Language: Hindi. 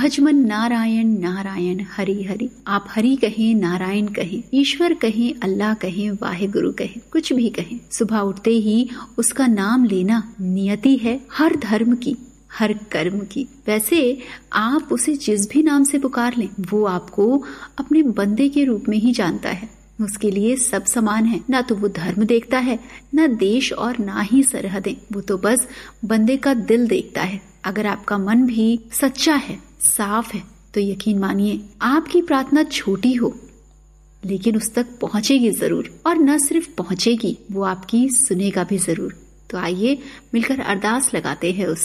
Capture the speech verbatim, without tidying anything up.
भजमन नारायण नारायण हरि हरि। आप हरि कहें, नारायण कहें, ईश्वर कहें, अल्लाह कहें, वाहेगुरु कहें, कुछ भी कहें, सुबह उठते ही उसका नाम लेना नियति है हर धर्म की, हर कर्म की। वैसे आप उसे जिस भी नाम से पुकार लें, वो आपको अपने बंदे के रूप में ही जानता है। उसके लिए सब समान है, ना तो वो धर्म देखता है, ना देश और ना ही सरहदें। वो तो बस बंदे का दिल देखता है। अगर आपका मन भी सच्चा है, साफ है, तो यकीन मानिए आपकी प्रार्थना छोटी हो लेकिन उस तक पहुंचेगी जरूर। और न सिर्फ पहुंचेगी, वो आपकी सुनेगा भी जरूर। तो आइए मिलकर अरदास लगाते हैं उस